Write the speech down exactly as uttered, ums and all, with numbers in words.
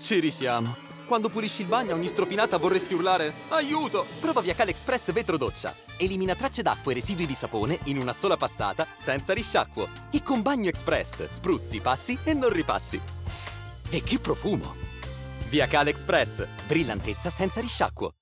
Ci risiamo. Quando pulisci il bagno, ogni strofinata vorresti urlare aiuto! Prova Viacale Express Vetro Doccia. Elimina tracce d'acqua e residui di sapone in una sola passata, senza risciacquo. E con Bagno Express spruzzi, passi e non ripassi. E che profumo! Viacale Express. Brillantezza senza risciacquo.